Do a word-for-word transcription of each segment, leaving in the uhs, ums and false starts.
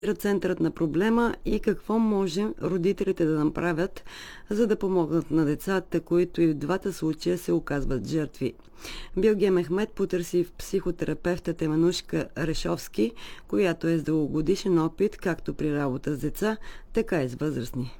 Центърът на проблема и какво може родителите да направят, за да помогнат на децата, които и в двата случая се оказват жертви. Билге Мехмед потърси в психотерапевта Теменушка Решовски, която е с дългогодишен опит както при работа с деца, така и с възрастни.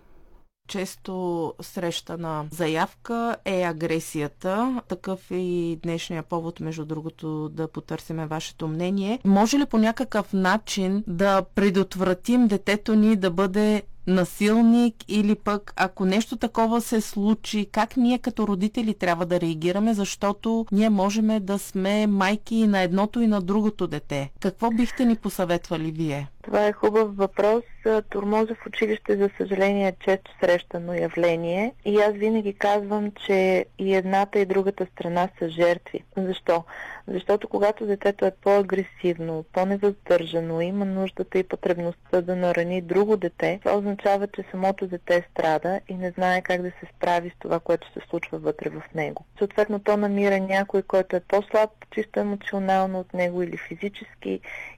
Често срещана заявка е агресията. Такъв е и днешния повод, между другото, да потърсиме вашето мнение. Може ли по някакъв начин да предотвратим детето ни да бъде насилник или пък ако нещо такова се случи, как ние като родители трябва да реагираме, защото ние можем да сме майки и на едното и на другото дете. Какво бихте ни посъветвали вие? Това е хубав въпрос. Тормоза в училище, за съжаление, е често срещано явление и аз винаги казвам, че и едната и другата страна са жертви. Защо? Защото когато детето е по-агресивно, по-невъздържано, има нуждата и потребността да нарани друго дете, това означава, че самото дете страда и не знае как да се справи с това, което се случва вътре в него. Съответно, то намира някой, който е по-слаб, чисто емоционално от него или физически,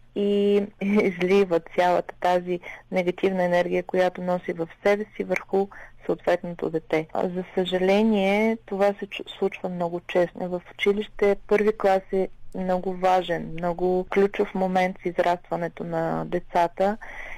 и излива цялата тази негативна енергия, която носи в себе си върху съответното дете. За съжаление, това се случва много често. В училище първи клас е много важен, много ключов момент в израстването на децата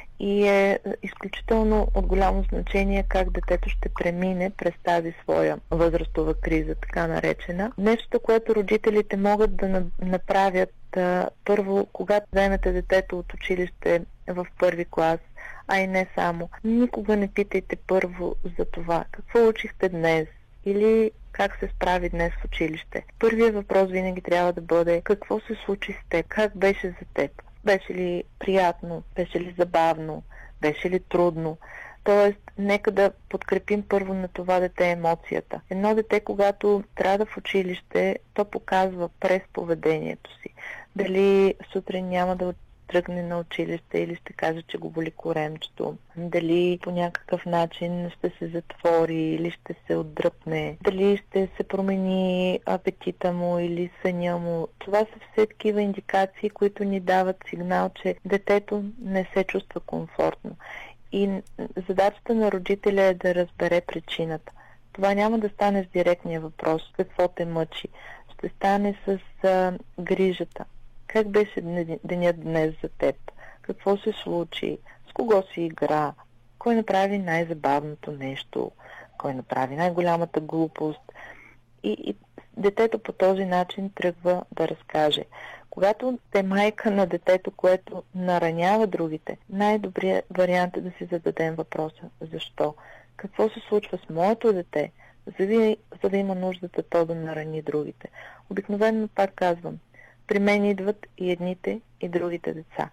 и е изключително от голямо значение как детето ще премине през тази своя възрастова криза, така наречена. Нещо, което родителите могат да направят първо, когато вземете детето от училище в първи клас, а и не само, никога не питайте първо за това какво учихте днес или как се справи днес в училище. Първият въпрос винаги трябва да бъде какво се случи с теб, как беше за теб. Беше ли приятно, беше ли забавно, беше ли трудно. Тоест, нека да подкрепим първо на това дете емоцията. Едно дете, когато страда в училище, то показва през поведението си. Дали сутрин няма да тръгне на училище или ще каже, че го боли коремчето. Дали по някакъв начин ще се затвори или ще се отдръпне. Дали ще се промени апетита му или съня му. Това са все такива индикации, които ни дават сигнал, че детето не се чувства комфортно. И задачата на родителя е да разбере причината. Това няма да стане с директния въпрос, какво те мъчи. Ще стане с а, грижата. Как беше денят днес за теб? Какво се случи? С кого си игра? Кой направи най-забавното нещо? Кой направи най-голямата глупост? И, и детето по този начин тръгва да разкаже. Когато те майка на детето, което наранява другите, най-добрият вариант е да си зададем въпроса. Защо? Какво се случва с моето дете, за да, за да има нуждата то да нарани другите? Обикновено, пак казвам, при мен идват и едните, и другите деца.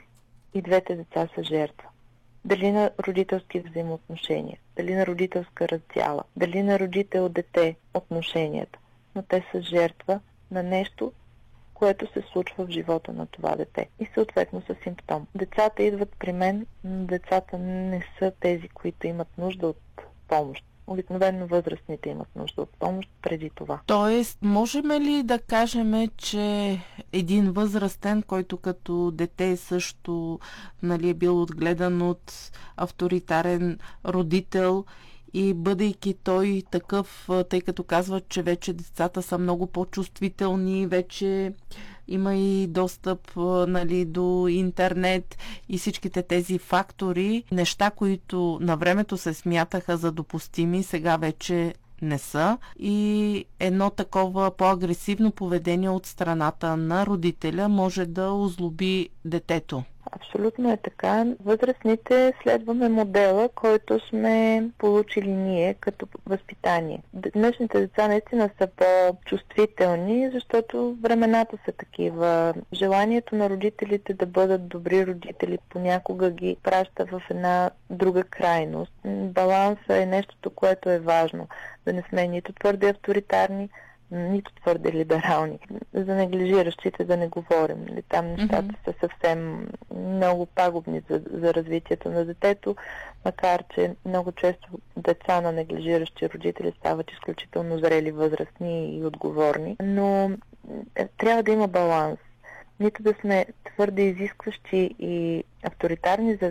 И двете деца са жертва. Дали на родителски взаимоотношения, дали на родителска раздяла, дали на родител-дете отношенията. Но те са жертва на нещо, което се случва в живота на това дете. И съответно са симптом. Децата идват при мен, но децата не са тези, които имат нужда от помощ. Обикновено възрастните имат нужда от помощ преди това. Тоест, можем ли да кажем, че един възрастен, който като дете също, нали, е бил отгледан от авторитарен родител и бъдейки той такъв, тъй като казва, че вече децата са много по-чувствителни, вече има и достъп, нали, до интернет и всичките тези фактори, неща, които на времето се смятаха за допустими, сега вече не са. И едно такова по-агресивно поведение от страната на родителя може да озлоби детето. Абсолютно е така. Възрастните следваме модела, който сме получили ние като възпитание. Днешните деца наистина са по-чувствителни, защото времената са такива. Желанието на родителите да бъдат добри родители понякога ги праща в една друга крайност. Балансът е нещото, което е важно. Да не сме нито твърде авторитарни, нито твърде либерални. За неглижиращите да не говорим. Там нещата mm-hmm. са съвсем много пагубни за, за развитието на детето, макар че много често деца на неглижиращи родители стават изключително зрели, възрастни и отговорни. Но трябва да има баланс. нито да сме твърде изискващи и авторитарни за